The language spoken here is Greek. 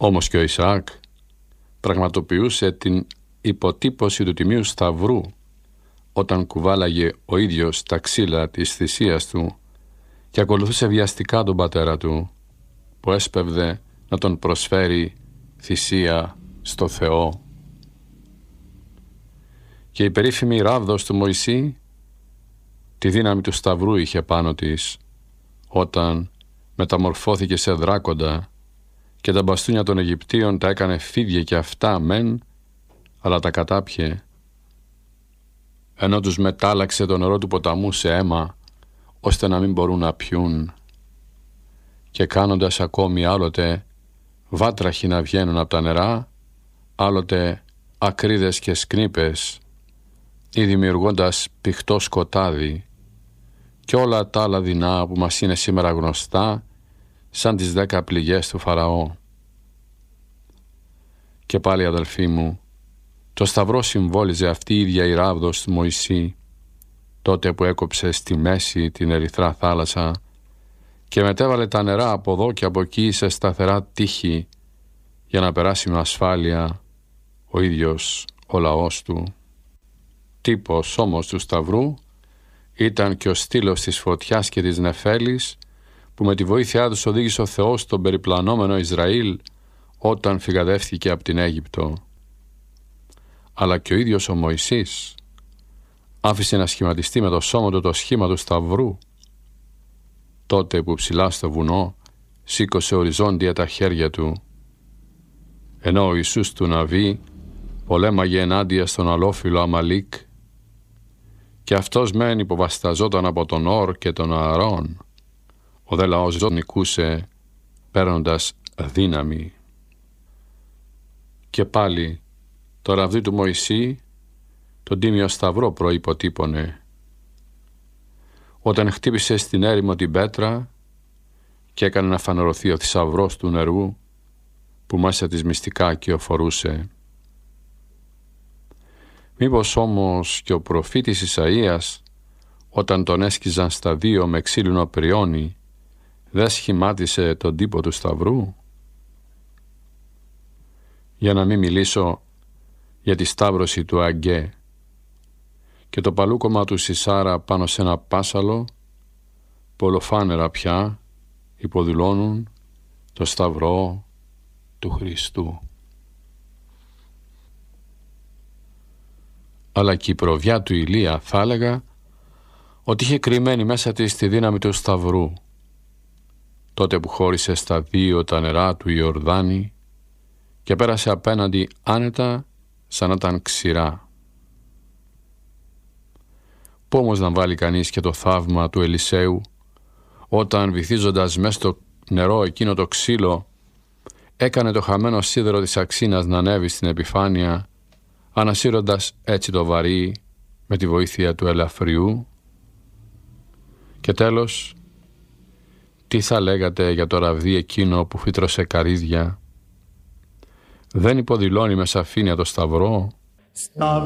Όμως και ο Ισαάκ πραγματοποιούσε την υποτύπωση του Τιμίου Σταυρού όταν κουβάλαγε ο ίδιος τα ξύλα της θυσίας του και ακολουθούσε βιαστικά τον πατέρα του που έσπευδε να τον προσφέρει θυσία στο Θεό. Και η περίφημη ράβδος του Μωυσή τη δύναμη του Σταυρού είχε πάνω της όταν μεταμορφώθηκε σε δράκοντα και τα μπαστούνια των Αιγυπτίων τα έκανε φίδια και αυτά μεν, αλλά τα κατάπιε, ενώ τους μετάλλαξε το νερό του ποταμού σε αίμα ώστε να μην μπορούν να πιούν, και κάνοντας ακόμη άλλοτε βάτραχοι να βγαίνουν από τα νερά, άλλοτε ακρίδες και σκνήπες, ή δημιουργώντας πηχτό σκοτάδι και όλα τα άλλα δεινά που μας είναι σήμερα γνωστά, σαν τις 10 πληγές του Φαραώ. Και πάλι, αδελφοί μου, το Σταυρό συμβόλιζε αυτή η ίδια η ράβδος του Μωυσή, τότε που έκοψε στη μέση την ερυθρά θάλασσα και μετέβαλε τα νερά από εδώ και από εκεί σε σταθερά τείχη για να περάσει με ασφάλεια ο ίδιος ο λαός του. Τύπος όμως του Σταυρού ήταν και ο στήλος της φωτιάς και της νεφέλης που με τη βοήθειά τους οδήγησε ο Θεός τον περιπλανόμενο Ισραήλ όταν φυγαδεύτηκε από την Αίγυπτο. Αλλά και ο ίδιος ο Μωυσής άφησε να σχηματιστεί με το σώμα του το σχήμα του Σταυρού τότε που ψηλά στο βουνό σήκωσε οριζόντια τα χέρια του, ενώ ο Ιησούς του Ναβί πολέμαγε ενάντια στον αλόφιλο Αμαλίκ και αυτός μεν υποβασταζόταν από τον Ορ και τον Ααρών, ο δε λαός νικούσε παίρνοντας δύναμη. Και πάλι το ραβδί του Μωυσή τον τίμιο Σταυρό προϋποτύπωνε όταν χτύπησε στην έρημο την πέτρα και έκανε να φανερωθεί ο θησαυρός του νερού που μέσα της μυστικά κυοφορούσε. Μήπως όμως και ο προφήτης Ισαΐας όταν τον έσκιζαν στα δύο με ξύλινο πριόνι δεν σχημάτισε τον τύπο του Σταυρού? Για να μην μιλήσω για τη σταύρωση του Αγκέ και το παλούκομα του Σισάρα πάνω σε ένα πάσαλο που ολοφάνερα πια υποδηλώνουν το Σταυρό του Χριστού. Αλλά και η προβιά του Ηλία θα έλεγα ότι είχε κρυμμένη μέσα της τη δύναμη του Σταυρού τότε που χώρισε στα δύο τα νερά του Ιορδάνη και πέρασε απέναντι άνετα σαν να ήταν ξηρά. Πού όμως να βάλει κανείς και το θαύμα του Ελισέου όταν βυθίζοντας μέσα στο νερό εκείνο το ξύλο έκανε το χαμένο σίδερο της αξίνας να ανέβει στην επιφάνεια, ανασύροντας έτσι το βαρύ με τη βοήθεια του ελαφριού? Και τέλος, τι θα λέγατε για το ραβδί εκείνο που φύτρωσε καρύδια? Δεν υποδηλώνει με σαφήνεια το Σταυρό?